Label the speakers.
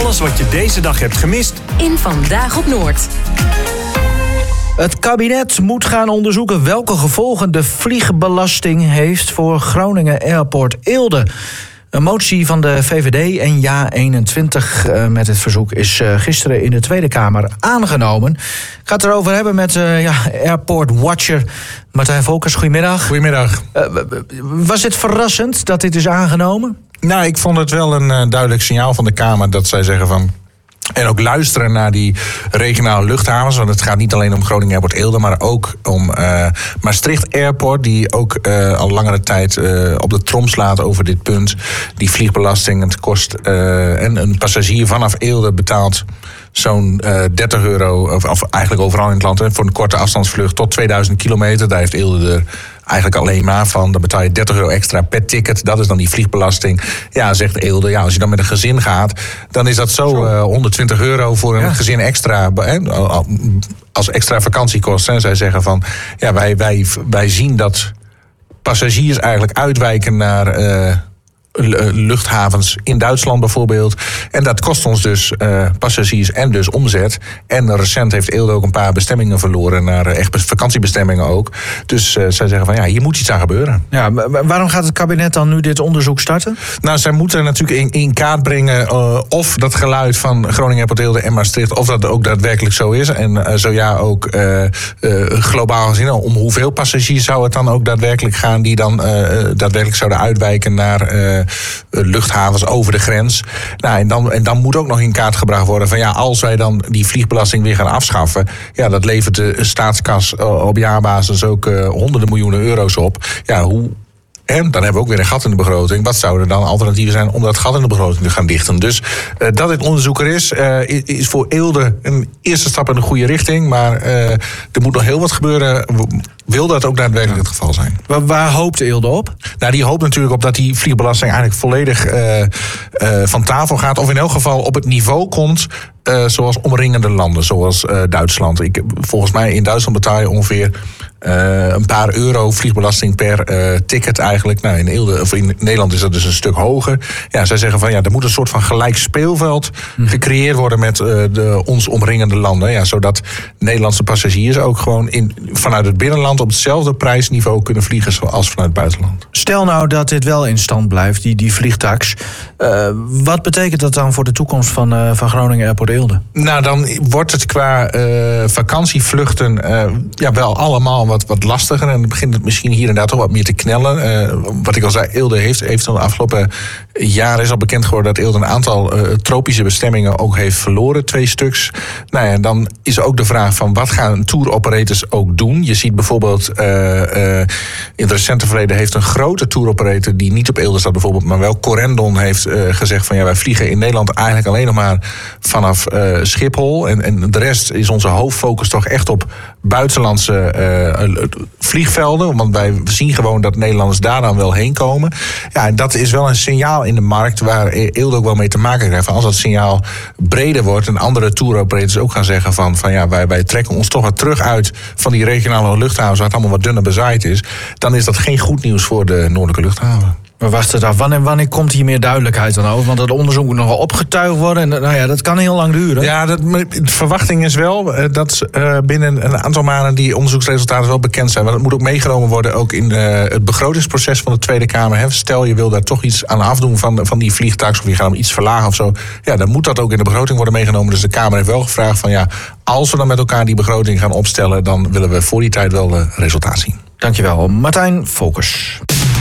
Speaker 1: alles wat je deze dag hebt gemist
Speaker 2: in Vandaag op Noord.
Speaker 3: Het kabinet moet gaan onderzoeken welke gevolgen de vliegbelasting heeft voor Groningen Airport Eelde. Een motie van de VVD en JA21 met het verzoek is gisteren in de Tweede Kamer aangenomen. Ik ga het erover hebben met Airport Watcher Martijn Volkers. Goedemiddag.
Speaker 4: Goedemiddag.
Speaker 3: Was het verrassend dat dit is aangenomen?
Speaker 4: Nou, ik vond het wel een duidelijk signaal van de Kamer dat zij zeggen van... En ook luisteren naar die regionale luchthavens. Want het gaat niet alleen om Groningen Airport Eelde, maar ook om Maastricht Airport, die ook al langere tijd op de trom slaat over dit punt. Die vliegbelasting, het kost. En een passagier vanaf Eelde betaalt zo'n €30, of eigenlijk overal in het land, voor een korte afstandsvlucht tot 2000 kilometer. Daar heeft Eelde er eigenlijk alleen maar van. Dan betaal je €30 extra per ticket. Dat is dan die vliegbelasting. Ja, zegt Eelde, als je dan met een gezin gaat, dan is dat zo €120 voor een gezin extra, als extra vakantiekost. En zij zeggen van, wij zien dat passagiers eigenlijk uitwijken naar luchthavens in Duitsland bijvoorbeeld. En dat kost ons dus passagiers en dus omzet. En recent heeft Eelde ook een paar bestemmingen verloren naar echt vakantiebestemmingen ook. Dus zij zeggen van hier moet iets aan gebeuren.
Speaker 3: Ja, waarom gaat het kabinet dan nu dit onderzoek starten?
Speaker 4: Nou, zij moeten natuurlijk in kaart brengen of dat geluid van Groningen Airport Eelde en Maastricht, of dat ook daadwerkelijk zo is. En zo ja ook globaal gezien, om hoeveel passagiers zou het dan ook daadwerkelijk gaan die dan daadwerkelijk zouden uitwijken naar luchthavens over de grens. Nou, en dan moet ook nog in kaart gebracht worden van als wij dan die vliegbelasting weer gaan afschaffen, dat levert de staatskas op jaarbasis ook honderden miljoenen euro's op. En dan hebben we ook weer een gat in de begroting. Wat zouden dan alternatieven zijn om dat gat in de begroting te gaan dichten? Dus dat dit onderzoek er is voor Eelde een eerste stap in de goede richting. Maar er moet nog heel wat gebeuren. Wil dat ook daadwerkelijk het geval zijn?
Speaker 3: Waar hoopt Eelde op?
Speaker 4: Nou, die hoopt natuurlijk op dat die vliegbelasting eigenlijk volledig van tafel gaat. Of in elk geval op het niveau komt zoals omringende landen, zoals Duitsland. Volgens mij in Duitsland betaal je ongeveer een paar euro vliegbelasting per ticket eigenlijk. Nou, in Nederland is dat dus een stuk hoger. Ja, zij zeggen van er moet een soort van gelijk speelveld gecreëerd worden met ons omringende landen. Zodat Nederlandse passagiers ook gewoon vanuit het binnenland op hetzelfde prijsniveau kunnen vliegen zoals vanuit het buitenland.
Speaker 3: Stel nou dat dit wel in stand blijft, die vliegtax. Wat betekent dat dan voor de toekomst van Groningen Airport Eelde? Nou,
Speaker 4: dan wordt het qua vakantievluchten wel allemaal wat lastiger. En dan begint het misschien hier en daar toch wat meer te knellen. Wat ik al zei, Eelde heeft de afgelopen jaren is al bekend geworden dat Eelde een aantal tropische bestemmingen ook heeft verloren, 2 stuks. Nou ja, dan is ook de vraag van wat gaan tour operators ook doen? Je ziet bijvoorbeeld in het recente verleden heeft een grote tour operator die niet op Eelde staat bijvoorbeeld, maar wel Corendon heeft gezegd van wij vliegen in Nederland eigenlijk alleen nog maar vanaf Schiphol. En de rest is onze hoofdfocus toch echt op buitenlandse vliegvelden. Want wij zien gewoon dat Nederlanders daar dan wel heen komen. Ja, en dat is wel een signaal in de markt waar Eelde ook wel mee te maken krijgt. Als dat signaal breder wordt en andere tour operators ook gaan zeggen van wij trekken ons toch wat terug uit van die regionale luchthavens waar het allemaal wat dunner bezaaid is, dan is dat geen goed nieuws voor de noordelijke luchthaven.
Speaker 3: Maar wacht het af, wanneer komt hier meer duidelijkheid dan over? Want het onderzoek moet nog wel opgetuigd worden. En dat kan heel lang duren.
Speaker 4: Ja, de verwachting is wel dat binnen een aantal maanden die onderzoeksresultaten wel bekend zijn. Want het moet ook meegenomen worden ook in het begrotingsproces van de Tweede Kamer. Stel je wil daar toch iets aan afdoen van die vliegtax, of je gaat hem iets verlagen of zo. Ja, dan moet dat ook in de begroting worden meegenomen. Dus de Kamer heeft wel gevraagd van als we dan met elkaar die begroting gaan opstellen, dan willen we voor die tijd wel resultaat zien.
Speaker 3: Dankjewel, Martijn Volkers.